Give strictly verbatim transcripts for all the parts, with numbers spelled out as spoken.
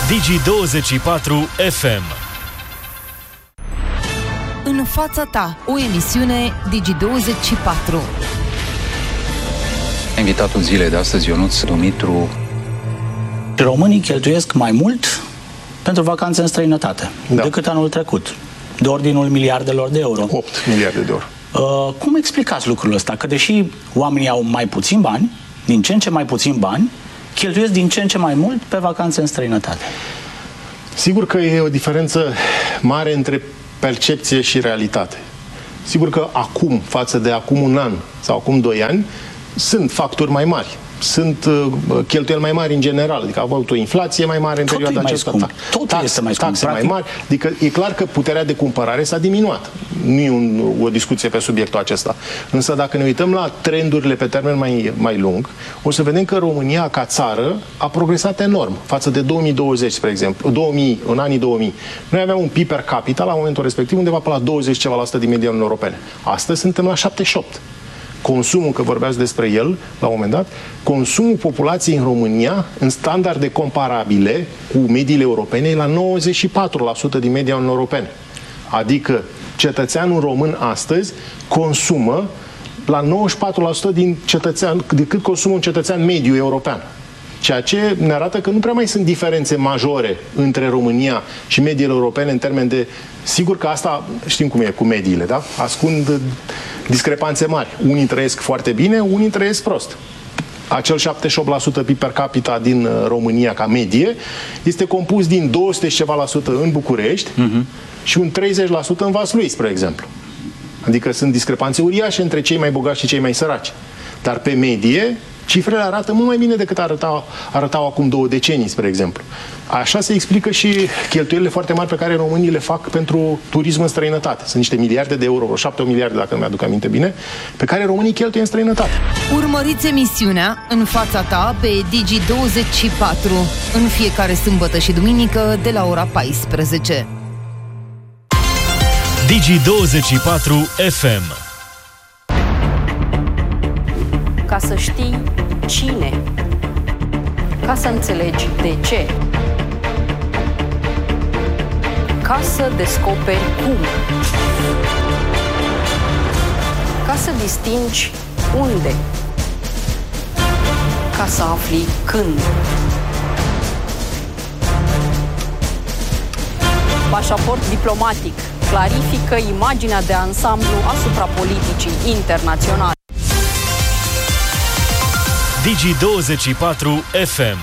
Digi douăzeci și patru F M. În fața ta, o emisiune Digi douăzeci și patru. Invitatul zilei de astăzi, Ionuț Dumitru. Românii cheltuiesc mai mult pentru vacanțe în străinătate, da, decât anul trecut, de ordinul miliardelor de euro. opt miliarde de euro. Uh, cum explicați lucrul ăsta? Că deși oamenii au mai puțin bani, din ce în ce mai puțin bani, cheltuiesc din ce în ce mai mult pe vacanțe în străinătate. Sigur că e o diferență mare între percepție și realitate. Sigur că acum, față de acum un an sau acum doi ani, sunt facturi mai mari. Sunt uh, cheltuieli mai mari în general. Adică a avut o inflație mai mare în Totul perioada aceasta. Totul taxe, este mai scump. Taxe mai mari. Adică e clar că puterea de cumpărare s-a diminuat. Nu e un, o discuție pe subiectul acesta. Însă dacă ne uităm la trendurile pe termen mai, mai lung, o să vedem că România ca țară a progresat enorm față de două mii douăzeci, spre exemplu. două mii, în anii două mii. Noi aveam un P I B per capita la momentul respectiv undeva pe la douăzeci ceva la sută din media Uniunii Europene. Astăzi suntem la șaptezeci și opt. Consumul, că vorbeați despre el la un moment dat, consumul populației în România, în standarde comparabile cu mediile europene, e la nouăzeci și patru la sută din media Uniunii Europene. Adică cetățeanul român astăzi consumă la nouăzeci și patru la sută din cetățean, decât consumă un cetățean mediu european. Ceea ce ne arată că nu prea mai sunt diferențe majore între România și mediile europene în termen de... Sigur că asta știm cum e cu mediile, da? Ascund discrepanțe mari. Unii trăiesc foarte bine, unii trăiesc prost. Acel șaptezeci și opt la sută P I B per capita din România ca medie este compus din două sute și ceva la sută în București uh-huh. și un treizeci la sută în Vaslui, spre exemplu. Adică sunt discrepanțe uriașe între cei mai bogați și cei mai săraci. Dar pe medie, cifrele arată mult mai bine decât arătau, arătau acum două decenii, spre exemplu. Așa se explică și cheltuielile foarte mari pe care românii le fac pentru turism în străinătate. Sunt niște miliarde de euro, șapte miliarde, dacă nu mi-aduc aminte bine, pe care românii cheltuie în străinătate. Urmăriți emisiunea În fața ta pe Digi douăzeci și patru în fiecare sâmbătă și duminică de la ora paisprezece. Digi douăzeci și patru F M. Ca să știi cine, ca să înțelegi de ce, ca să descoperi cum, ca să distingi unde, ca să afli când. Pașaport diplomatic clarifică imaginea de ansamblu asupra politicii internaționale. Digi douăzeci și patru F M.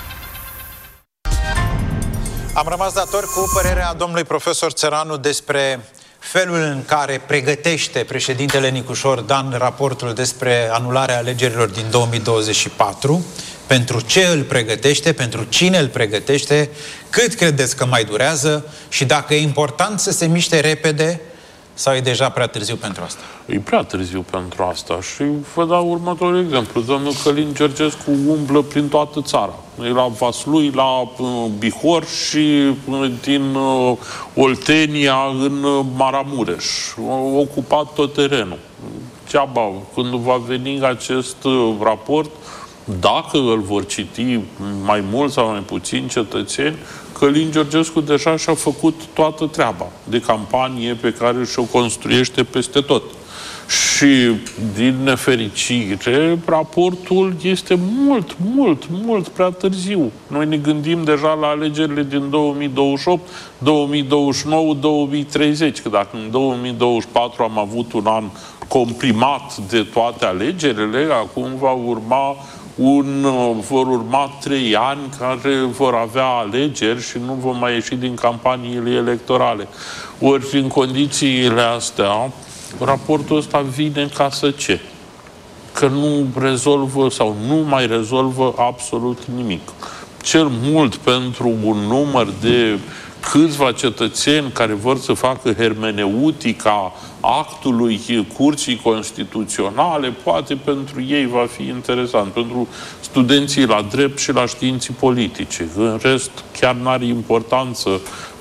Am rămas dator cu părerea domnului profesor Țăranu despre felul în care pregătește președintele Nicușor Dan raportul despre anularea alegerilor din două mii douăzeci și patru. Pentru ce îl pregătește, pentru cine îl pregătește, cât credeți că mai durează și dacă e important să se miște repede sau e deja prea târziu pentru asta? E prea târziu pentru asta și vă dau următorul exemplu. Domnul Călin Georgescu umblă prin toată țara. E la Vaslui, la uh, Bihor și uh, din uh, Oltenia în uh, Maramureș. A ocupat tot terenul. Ceaba, când va veni acest uh, raport, dacă îl vor citi mai mult sau mai puțin cetățeni, Călin Georgescu deja și-a făcut toată treaba de campanie pe care și-o construiește peste tot. Și, din nefericire, raportul este mult, mult, mult prea târziu. Noi ne gândim deja la alegerile din două mii douăzeci și opt, două mii douăzeci și nouă, două mii treizeci, că dacă în două mii douăzeci și patru am avut un an comprimat de toate alegerile, acum va urma Un, vor urma trei ani care vor avea alegeri și nu vom mai ieși din campaniile electorale. Ori, în condițiile astea, raportul ăsta vine ca să ce? Că nu rezolvă sau nu mai rezolvă absolut nimic. Cel mult pentru un număr de câțiva cetățeni care vor să facă hermeneutica actului Curții Constituționale, poate pentru ei va fi interesant, pentru studenții la drept și la științii politice. În rest, chiar n-are importanță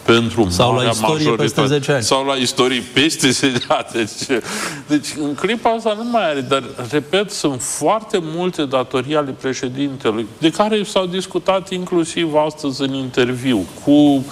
pentru sau la istorie peste zece ani. Sau la istorie peste zece ani. Deci, deci în clipa asta nu mai are, dar, repet, sunt foarte multe datorii ale președintelui, de care s-au discutat inclusiv astăzi în interviu, cu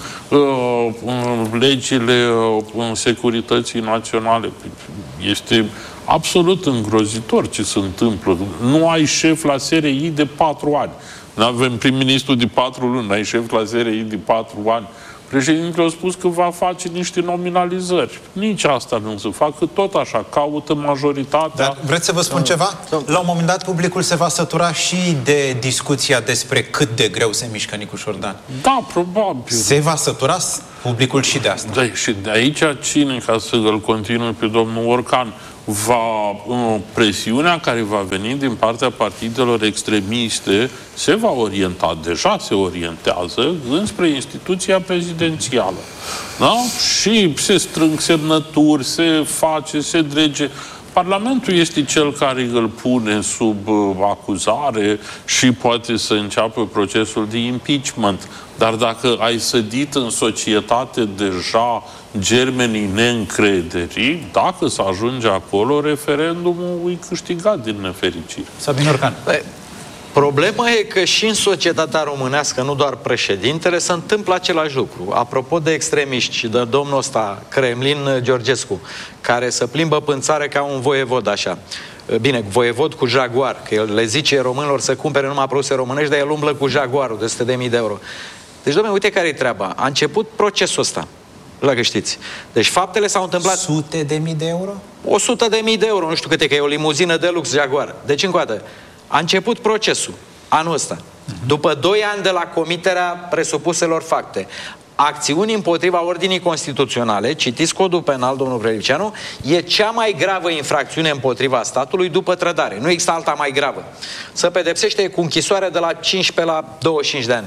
uh, legile uh, securității naționale. Este absolut îngrozitor ce se întâmplă. Nu ai șef la S R I de patru ani. Nu avem prim-ministru de patru luni, ai șef la S R I de patru ani. Președintele a spus că va face niște nominalizări. Nici asta nu se fac, că tot așa, caută majoritatea. Dar vreți să vă spun ceva? La un moment dat, publicul se va sătura și de discuția despre cât de greu se mișcă Nicușor Dan. Da, probabil. Se va sătura publicul și de asta. Da, și de aici cine, ca să îl continui pe domnul Orcan, va, uh, presiunea care va veni din partea partidelor extremiste se va orienta, deja se orientează înspre instituția prezidențială. Da? Și se strâng semnături, se face, se drege. Parlamentul este cel care îl pune sub uh, acuzare și poate să înceapă procesul de impeachment. Dar dacă ai sădit în societate deja germenii neîncrederii, dacă se ajunge acolo, referendumul e câștigat din nefericire. Sabin Orcan. Problema e că și în societatea românească, nu doar președintele, se întâmplă același lucru. Apropo de extremiști și de domnul ăsta, Kremlin Georgescu, care se plimbă pîn țară ca un voievod, așa. Bine, voievod cu Jaguar, că el le zice românilor să cumpere numai produse românești, dar el umblă cu Jaguarul de o sută de mii de euro. Deci, dom'le, uite care e treaba. A început procesul ăsta, dacă știți. Deci faptele s-au întâmplat... Sute de mii de euro? O sută de mii de euro, nu știu câte, că e o limuzină de lux Jaguar. Deci, încă o dată, a început procesul anul ăsta. Uh-huh. După doi ani de la comiterea presupuselor fapte, acțiuni împotriva ordinii constituționale, citiți codul penal, domnul Preliceanu, e cea mai gravă infracțiune împotriva statului după trădare. Nu există alta mai gravă. Se pedepsește cu închisoare de la cincisprezece la douăzeci și cinci de ani.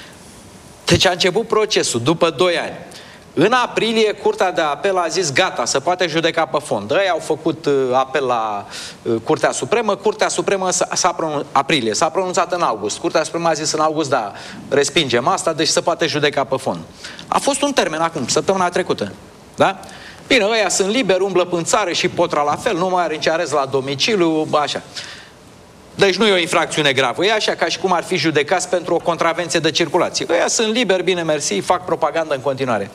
Deci a început procesul după doi ani. În aprilie, Curtea de Apel a zis gata, se poate judeca pe fond. Ei au făcut uh, apel la uh, Curtea Supremă. Curtea Supremă s-a pronunțat aprilie, s-a pronunțat în august. Curtea Supremă a zis în august, da, respingem asta, deci se poate judeca pe fond. A fost un termen acum, săptămâna trecută. Da? Bine, ăia sunt liberi, umblă în țară și Potra la fel, nu mai are nici arest la domiciliu, așa. Deci nu e o infracțiune gravă. E așa ca și cum ar fi judecați pentru o contravenție de circulație. Ăia sunt liberi, bine, mersi, fac propagandă în continuare.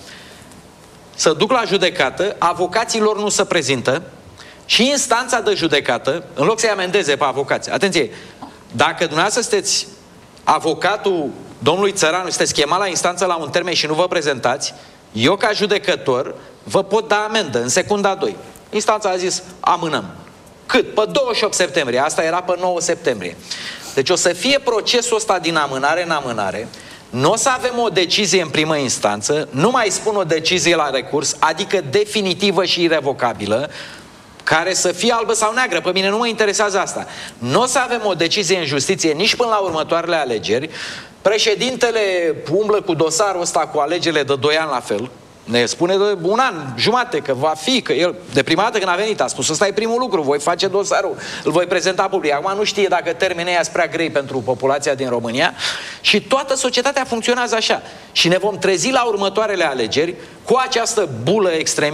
Să duc la judecată, avocații lor nu se prezintă și instanța de judecată, în loc să-i amendeze pe avocați. Atenție, dacă dumneavoastră sunteți avocatul domnului Țăranu, sunteți chemat la instanță la un termen și nu vă prezentați, eu ca judecător vă pot da amendă în secunda doi. Instanța a zis, amânăm. Cât? Pe douăzeci și opt septembrie. Asta era pe nouă septembrie. Deci o să fie procesul ăsta din amânare în amânare. Nu o să avem o decizie în primă instanță, nu mai spun o decizie la recurs, adică definitivă și irevocabilă, care să fie albă sau neagră. Pe mine nu mă interesează asta. Nu o să avem o decizie în justiție nici până la următoarele alegeri. Președintele umblă cu dosarul ăsta cu alegerile de doi ani la fel. Ne spune de un an, jumate, că va fi, că el, de prima dată când a venit, a spus, ăsta e primul lucru, voi face dosarul, îl voi prezenta public. Acum nu știe dacă termenii ăia sunt prea grei pentru populația din România și toată societatea funcționează așa. Și ne vom trezi la următoarele alegeri cu această bulă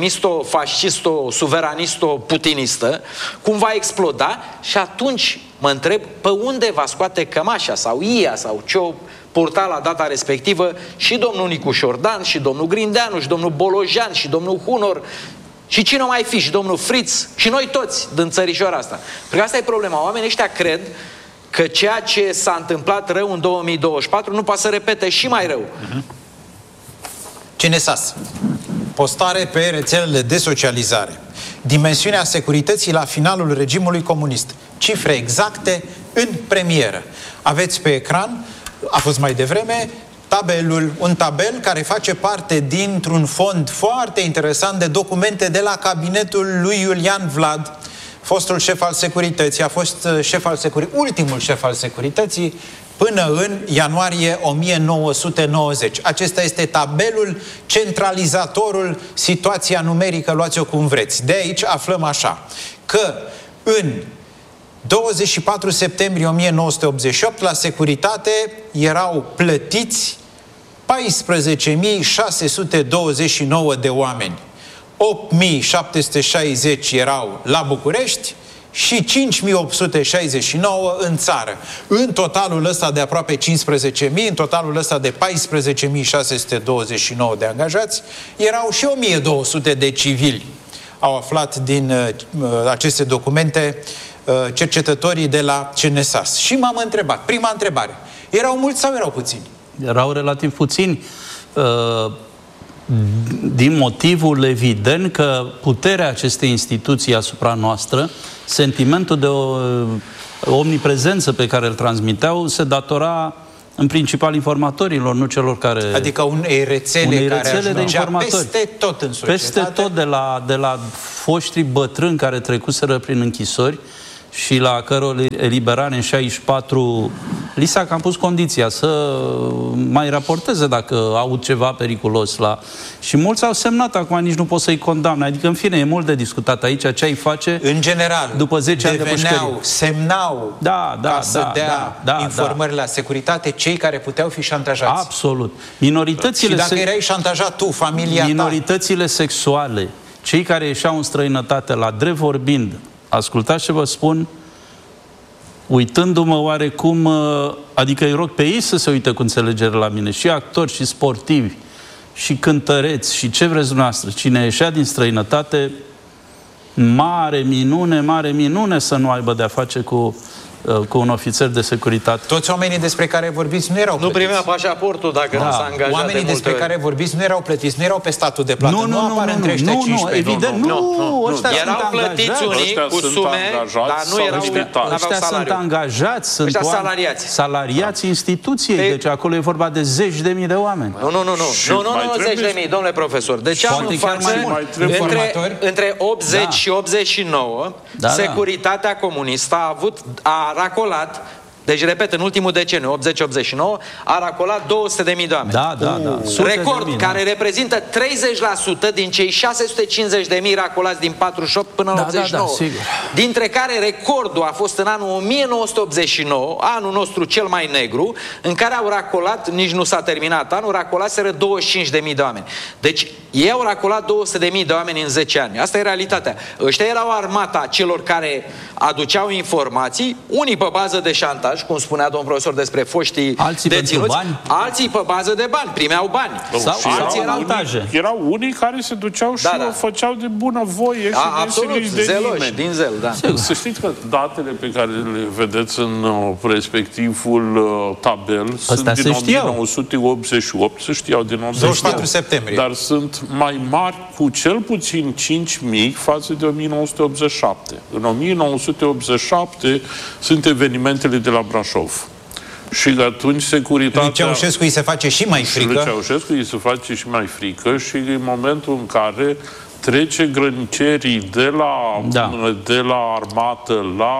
extremisto-fascisto-suveranisto-putinistă, cum va exploda și atunci mă întreb pe unde va scoate cămașa sau ia sau ce-o purta la data respectivă și domnul Nicușor Dan, și domnul Grindeanu, și domnul Bolojan, și domnul Hunor, și cine o mai fi, și domnul Fritz, și noi toți din țărișoara asta. Pentru că asta e problema. Oamenii ăștia cred că ceea ce s-a întâmplat rău în două mii douăzeci și patru nu poate să repete și mai rău. Uh-huh. Cinesas. Postare pe rețelele de socializare. Dimensiunea securității la finalul regimului comunist. Cifre exacte în premieră. Aveți pe ecran, a fost mai devreme, tabelul, un tabel care face parte dintr-un fond foarte interesant de documente de la cabinetul lui Iulian Vlad, fostul șef al securității, a fost șef al securității, ultimul șef al securității, până în ianuarie o mie nouă sute nouăzeci. Acesta este tabelul, centralizatorul, situația numerică, luați-o cum vreți. De aici aflăm așa, că în douăzeci și patru septembrie o mie nouă sute optzeci și opt, la securitate erau plătiți paisprezece mii șase sute douăzeci și nouă de oameni. opt mii șapte sute șaizeci erau la București și cinci mii opt sute șaizeci și nouă în țară. În totalul ăsta de aproape cincisprezece mii, în totalul ăsta de paisprezece mii șase sute douăzeci și nouă de angajați, erau și o mie două sute de civili. Au aflat din uh, aceste documente uh, cercetătorii de la C N S A S. Și m-am întrebat, prima întrebare, erau mulți sau erau puțini? Erau relativ puțini, uh, din motivul evident că puterea acestei instituții asupra noastră, sentimentul de o, omniprezență pe care îl transmiteau, se datora în principal informatorilor, nu celor care... Adică unei rețele, unei care rețele de informatori. Peste tot în societate. Peste tot, de la, de la foștrii bătrâni care trecuseră prin închisori și la căror eliberare în șaizeci și patru li s-a cam pus condiția să mai raporteze dacă au ceva periculos la... Și mulți au semnat, acum nici nu pot să-i condamne. Adică, în fine, e mult de discutat aici ce ai face. În general, după zece ani de deveneau, semnau da, da, ca da, să dea da, da, informări da. la securitate cei care puteau fi șantajați. Absolut. Minoritățile și dacă se... erai șantajat tu, familia Minoritățile ta. sexuale, cei care ieșeau în străinătate, la drept vorbind, ascultați ce vă spun, uitându-mă oarecum, adică îi rog pe ei să se uite cu înțelegere la mine, și actori, și sportivi, și cântăreți, și ce vreți dumneavoastră, cine ieșea din străinătate, mare minune, mare minune să nu aibă de-a face cu, cu un ofițer de securitate. Toți oamenii despre care vorbiți nu erau plătiți. Nu primea pașaportul dacă da. nu s-a angajat. Oamenii de despre ori. care vorbiți nu erau plătiți, nu erau pe statul de plată. Nu, nu, nu, apar nu, între ăștia nu, cincisprezece. nu, evident, nu, nu, nu, nu, ăștia erau sunt plătiți angajați. unii cu sume, dar nu erau Ăștia sunt angajați, sunt ăștia oameni, salariați. salariați instituției, pe... deci acolo e vorba de zeci de mii de oameni. Nu, nu, nu, nu, nu, nu, nu zeci de mii, domnule profesor. Deci am în față, între, între optzeci da. și optzeci și nouă, da, securitatea comunistă a avut, a racolat. Deci, repet, în ultimul deceniu, optzeci optzeci și nouă, a racolat două sute de mii de oameni. Da, da, da. Record mii, care da. reprezintă treizeci la sută din cei șase sute cincizeci de mii racolați din patruzeci și opt până în da, optzeci și nouă. Da, da, sigur. Dintre care recordul a fost în anul o mie nouă sute optzeci și nouă, anul nostru cel mai negru, în care au racolat, nici nu s-a terminat anul, racolaseră douăzeci și cinci de mii de oameni. Deci, ei au racolat două sute de mii de oameni în zece ani. Asta e realitatea. Ăștia erau armata celor care aduceau informații, unii pe bază de șantaj, cum spunea domnul profesor despre foștii alții deținuți, bani. alții pe bază de bani, primeau bani. Sau alții erau, erau unii, erau unii care se duceau și da, da. făceau de bună voie și A, absolut, de zeloși, nimeni. din zel, da. Să știți că datele pe care le vedeți în uh, respectivul uh, tabel Asta sunt din se o mie nouă sute optzeci și opt, se știau din douăzeci și patru septembrie. Dar sunt mai mari cu cel puțin cinci mii față de o mie nouă sute optzeci și șapte. În o mie nouă sute optzeci și șapte sunt evenimentele de la Brașov. Și atunci securitatea... Lui Ceaușescu îi se face și mai frică. Lui Ceaușescu îi se face și mai frică și în momentul în care trece grănicerii de la, da. de la armată la...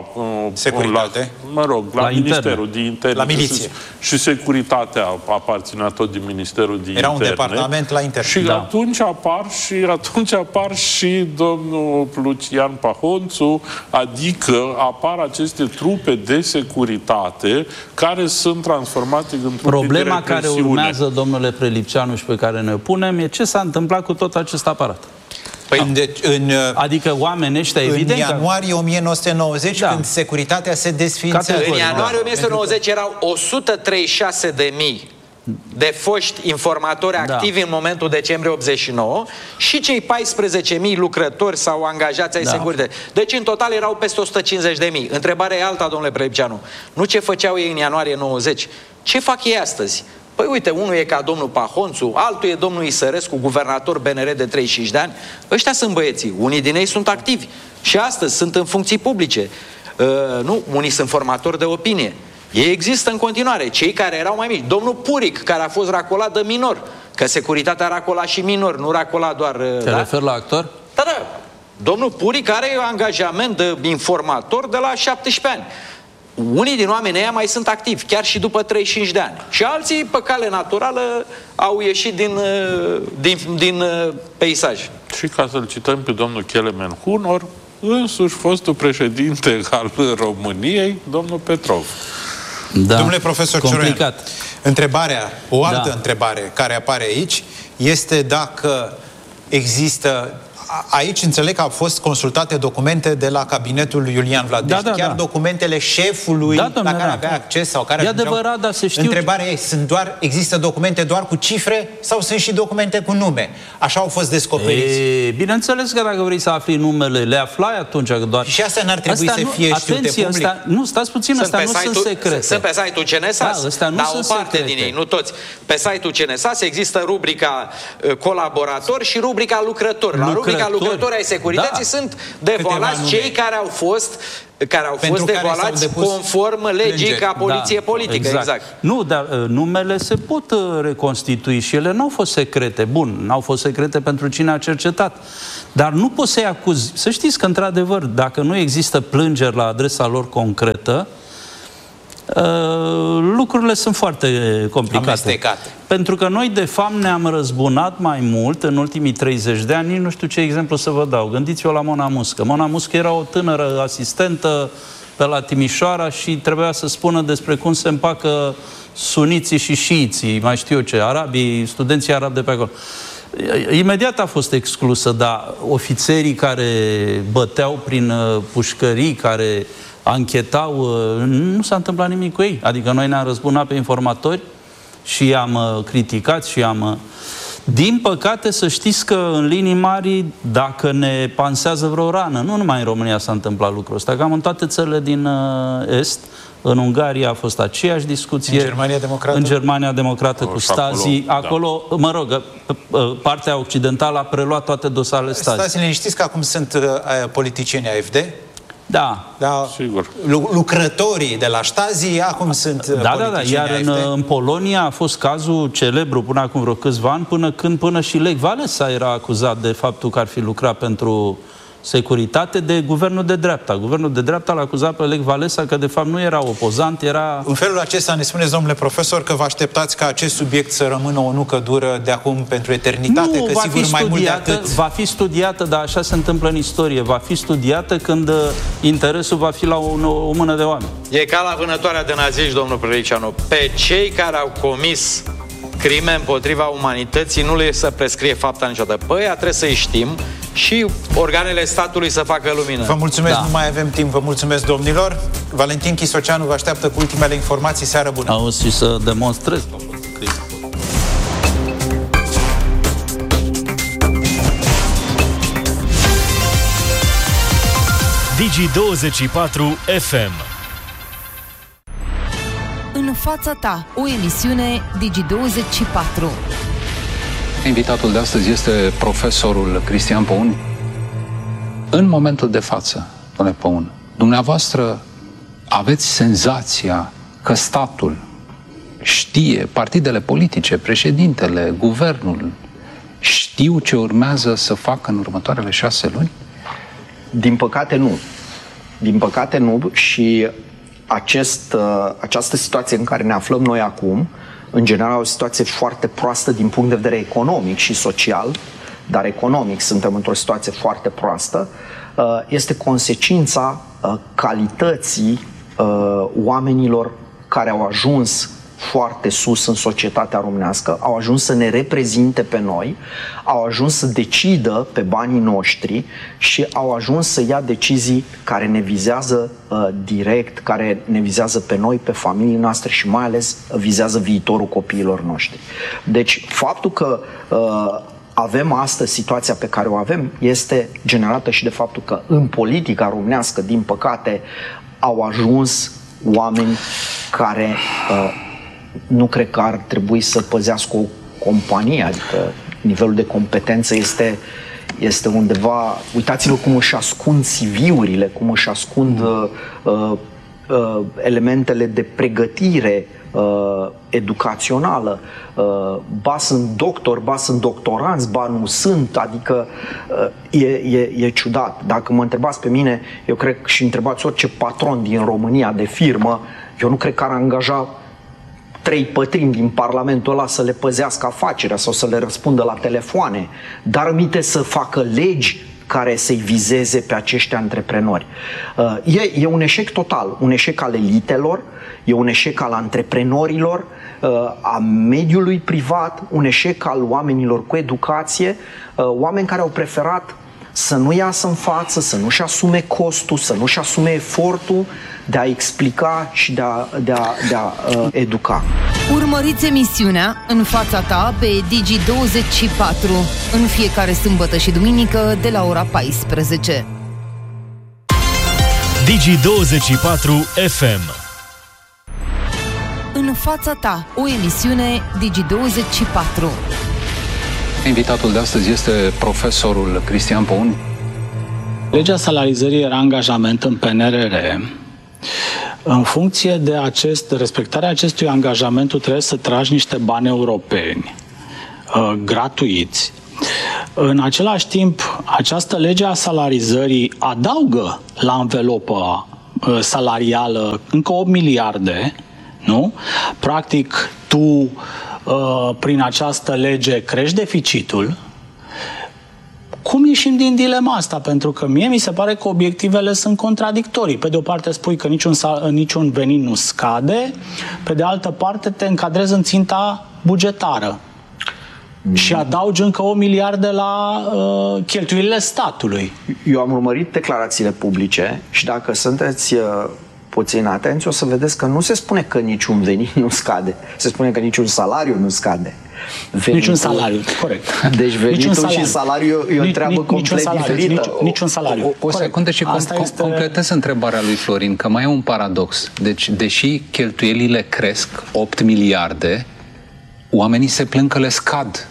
Securitate. La, mă rog, la, la Ministerul de Interne. La miliție. Și securitatea aparținea tot din Ministerul de Era Interne. un departament la interne. Și da. atunci apar și atunci apar și domnul Lucian Pahonțu, adică apar aceste trupe de securitate care sunt transformate în trupe Problema de care urmează, domnule Prelipceanu, și pe care ne punem, e ce s-a întâmplat cu tot acest aparat. Păi, în, de, în, adică oamenii ăștia, evident... În ianuarie o mie nouă sute nouăzeci, da. când securitatea se desființează. În ianuarie o mie nouă sute nouăzeci erau o sută treizeci și șase de mii de foști informatori activi da. în momentul decembrie optzeci și nouă și cei paisprezece mii lucrători sau angajați ai da. securității. Deci, în total, erau peste o sută cincizeci de mii. Întrebarea e alta, domnule Prelipceanu. Nu ce făceau ei în ianuarie nouăzeci. Ce fac ei astăzi? Păi uite, unul e ca domnul Pahonțu, altul e domnul Isărescu, guvernator B N R de treizeci și cinci de ani. Ăștia sunt băieții, unii din ei sunt activi și astăzi sunt în funcții publice. Uh, nu, unii sunt formatori de opinie. Ei există în continuare, cei care erau mai mici. Domnul Puric, care a fost racolat de minor, că securitatea racola și minor, nu racola doar... Te da? referi la actor? Da, da. Domnul Puric are angajament de informator de la șaptesprezece ani. Unii din oamenii ăia mai sunt activi, chiar și după treizeci și cinci de ani. Și alții, pe cale naturală, au ieșit din, din, din peisaj. Și ca să-l cităm pe domnul Kelemen Hunor, însuși fostul președinte al României, domnul Petrov. Da. Domnule profesor Complicat. Cioroian, întrebarea, o altă Da. întrebare care apare aici este dacă există... Aici înțeleg că au fost consultate documente de la cabinetul lui Iulian Vlad. Deci Da, da, chiar da. documentele șefului Da, la domnule, care da. avea acces sau care E ajungeau... adevărat, dar se știu- Întrebarea e, sunt doar, există documente doar cu cifre sau sunt și documente cu nume? Așa au fost descoperiți. E, bineînțeles că dacă vrei să afli numele, le aflai atunci că doar... Și astea n-ar trebui Astea să nu- fie știute atenție, public? Astea, nu, stați puțin, Sunt astea pe nu sunt site-ul- secrete. Sunt pe site-ul C N S A S, Da, astea nu dar sunt o parte secrete. din ei, nu toți. Pe site-ul C N S A S există rubrica uh, colaborator și rubrica lucrător. La rubrica Lucrători. lucrători ai securității Da. sunt devoalați nume. cei care au fost care au Pentru fost care s-au devoalați depus conform legii plângeri. ca poliție Da, politică. Exact. Nu, dar uh, numele se pot uh, reconstitui și ele n-au fost secrete. Bun, n-au fost secrete pentru cine a cercetat. Dar nu poți să-i acuzi. Să știți că, într-adevăr, dacă nu există plângeri la adresa lor concretă, uh, lucrurile sunt foarte complicate. Amestecate. Pentru că noi, de fapt, ne-am răzbunat mai mult în ultimii treizeci de ani. Nici nu știu ce exemplu să vă dau. Gândiți-vă la Mona Muscă. Mona Muscă era o tânără asistentă pe la Timișoara și trebuia să spună despre cum se împacă suniții și șiiții, mai știu eu ce, arabii, studenții arabi de pe acolo. Imediat a fost exclusă, dar ofițerii care băteau prin uh, pușcării, care anchetau, uh, nu s-a întâmplat nimic cu ei. Adică noi ne-am răzbunat pe informatori și i-am uh, criticat și i-am... Uh... Din păcate, să știți că în linii mari, dacă ne pansează vreo rană, nu numai în România s-a întâmplat lucrul ăsta, cam în toate țările din uh, Est, în Ungaria a fost aceeași discuție. În Germania Democrată? În Germania Democrată O, cu și acolo, Stasi. da. Acolo, mă rog, partea occidentală a preluat toate dosarele Stasi. Stați liniștiți că acum sunt uh, politicieni A F D. Da. Da, Sigur. lu- lucrătorii de la Stasi acum sunt uh, Da, da, da, politicieni iar A F D. în, în Polonia a fost cazul celebru până acum vreo câțiva ani, până când până și Lech Walesa era acuzat de faptul că ar fi lucrat pentru securitate de guvernul de dreapta. Guvernul de dreapta l-a acuzat pe Lech Walesa că de fapt nu era opozant, era... În felul acesta ne spuneți, domnule profesor, că vă așteptați ca acest subiect să rămână o nucă dură de acum pentru eternitate, Nu, că va sigur fi mai mult de studiată, atât. va fi studiată, dar așa se întâmplă în istorie, va fi studiată când uh, interesul va fi la o, o mână de oameni. E ca la vânătoarea de naziști, domnul Prelicianu. Pe cei care au comis crime împotriva umanității nu le să prescrie fapta niciodată. Păi, trebuie să-i știm și organele statului să facă lumină. Vă mulțumesc, Da. nu mai avem timp, vă mulțumesc, domnilor. Valentin Chisoceanu vă așteaptă cu ultimele informații. Seară bună! Auzi și să demonstrez. Digi douăzeci și patru F M. În fața ta, o emisiune Digi douăzeci și patru. Invitatul de astăzi este profesorul Cristian Păun. În momentul de față, domnule Păun, dumneavoastră aveți senzația că statul știe, partidele politice, președintele, guvernul, știu ce urmează să facă în următoarele șase luni? Din păcate nu. Din păcate nu și acest, această situație în care ne aflăm noi acum, în general o situație foarte proastă din punct de vedere economic și social, dar economic suntem într-o situație foarte proastă, este consecința calității oamenilor care au ajuns foarte sus în societatea românească, au ajuns să ne reprezinte pe noi, au ajuns să decidă pe banii noștri și au ajuns să ia decizii care ne vizează uh, direct, care ne vizează pe noi, pe familiile noastre și mai ales vizează viitorul copiilor noștri. Deci faptul că uh, avem astăzi situația pe care o avem este generată și de faptul că în politica românească, din păcate, au ajuns oameni care uh, nu cred că ar trebui să păzească o companie, adică nivelul de competență este, este undeva... Uitați-vă cum își ascund C V-urile, cum își ascund uh, uh, uh, elementele de pregătire uh, educațională. Uh, ba sunt doctori, ba sunt doctoranți, ba nu sunt, adică uh, e, e, e ciudat. Dacă mă întrebați pe mine, eu cred și întrebați orice patron din România de firmă, eu nu cred că ar angaja trei pătrimi din Parlamentul ăla să le păzească afacerea sau să le răspundă la telefoane, dar minte să facă legi care să-i vizeze pe acești antreprenori. E, e un eșec total, un eșec al elitelor, e un eșec al antreprenorilor, a mediului privat, un eșec al oamenilor cu educație, oameni care au preferat să nu iasă în față, să nu-și asume costul, să nu-și asume efortul de a explica și de a, de a, de a uh, educa. Urmăriți emisiunea În fața ta pe Digi douăzeci și patru în fiecare sâmbătă și duminică de la ora paisprezece. Digi douăzeci și patru F M. În fața ta, o emisiune Digi douăzeci și patru. Invitatul de astăzi este profesorul Cristian Poun. Legea salarizării era angajament în P N R R. În funcție de acest, respectarea acestui angajament, tu trebuie să tragi niște bani europeni uh, gratuiți. În același timp, această lege a salarizării adaugă la învelopa uh, salarială încă opt miliarde, nu? Practic, tu uh, prin această lege crești deficitul. Cum ieșim din dilema asta? Pentru că mie mi se pare că obiectivele sunt contradictorii. Pe de o parte spui că niciun, niciun venit nu scade, pe de altă parte te încadrezi în ținta bugetară. Mm. Și adaugi încă o miliarde la uh, cheltuielile statului. Eu am urmărit declarațiile publice și dacă sunteți uh, puțin atenți, o să vedeți că nu se spune că niciun venit nu scade. Se spune că niciun salariu nu scade. Venitul, niciun salariu, corect. Deci venitul salariu. Și salariul e o treabă nici, complet salariu, diferită. Nici, niciun salariu. O, o secundă și com, este... completez întrebarea lui Florin, că mai e un paradox. Deci, deși cheltuielile cresc opt miliarde, oamenii se plâng că le scad.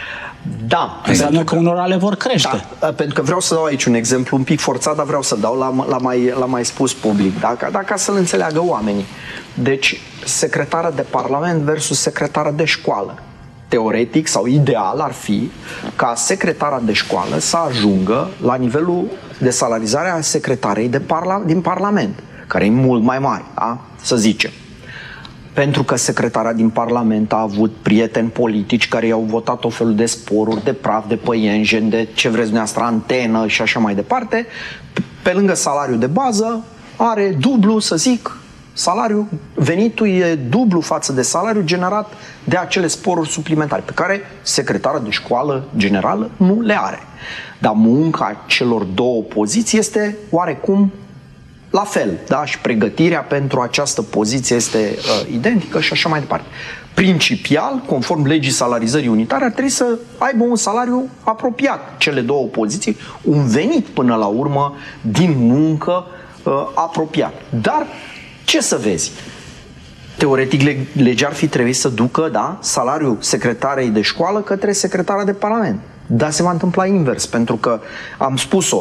Da. Înseamnă că unora le vor crește. Da, pentru că vreau să dau aici un exemplu un pic forțat, dar vreau să-l dau, la, la, mai, la mai spus public, dacă, dacă să-l înțeleagă oamenii. Deci, secretară de parlament versus secretară de școală. Teoretic sau ideal ar fi ca secretara de școală să ajungă la nivelul de salarizare a secretarei de parla- din Parlament, care e mult mai mare, da? Să zicem. Pentru că secretara din Parlament a avut prieteni politici care i-au votat o felul de sporuri, de praf, de păienjen, de ce vreți dumneavoastră, antenă și așa mai departe, pe lângă salariul de bază are dublu, să zic, salariul, venitul e dublu față de salariul generat de acele sporuri suplimentare, pe care secretara de școală generală nu le are. Dar munca celor două poziții este oarecum la fel, da? Și pregătirea pentru această poziție este uh, identică și așa mai departe. Principial, conform legii salarizării unitare, ar trebui să aibă un salariu apropiat cele două poziții, un venit până la urmă din muncă uh, apropiat. Dar ce să vezi? Teoretic, legea ar fi trebuit să ducă, da, salariul secretarei de școală către secretara de parlament. Dar se va întâmpla invers, pentru că, am spus-o,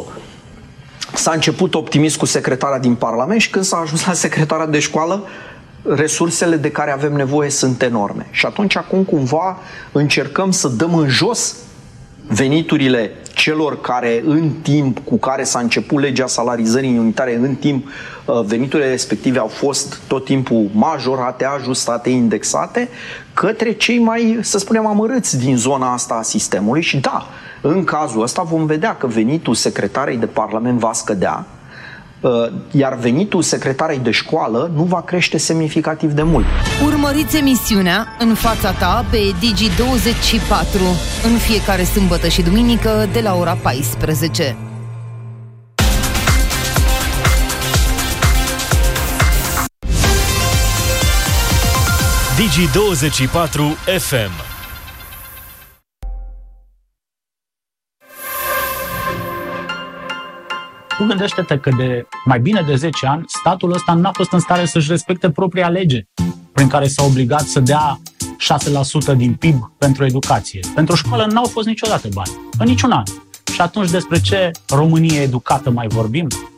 s-a început optimist cu secretara din parlament și când s-a ajuns la secretara de școală, resursele de care avem nevoie sunt enorme. Și atunci, acum, cumva, încercăm să dăm în jos veniturile celor care în timp cu care s-a început legea salarizării unitare, în timp veniturile respective au fost tot timpul majorate, ajustate, indexate, către cei mai, să spunem, amărâți din zona asta a sistemului. Și da, în cazul ăsta vom vedea că venitul secretarei de parlament va scădea, iar venitul secretarei de școală nu va crește semnificativ de mult. Urmăriți emisiunea În fața ta pe Digi douăzeci și patru în fiecare sâmbătă și duminică de la ora paisprezece. Digi douăzeci și patru F M. Tu gândește-te că de mai bine de zece ani statul ăsta n-a fost în stare să-și respecte propria lege prin care s-a obligat să dea șase la sută din P I B pentru educație. Pentru școală n-au fost niciodată bani, în niciun an. Și atunci despre ce Românie educată mai vorbim?